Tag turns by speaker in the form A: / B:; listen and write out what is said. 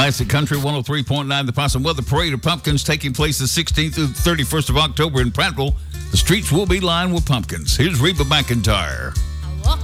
A: Classic Country 103.9, the Possum Weather Parade of Pumpkins taking place the 16th through the 31st of October in Prattville. The streets will be lined with pumpkins. Here's Reba McEntire.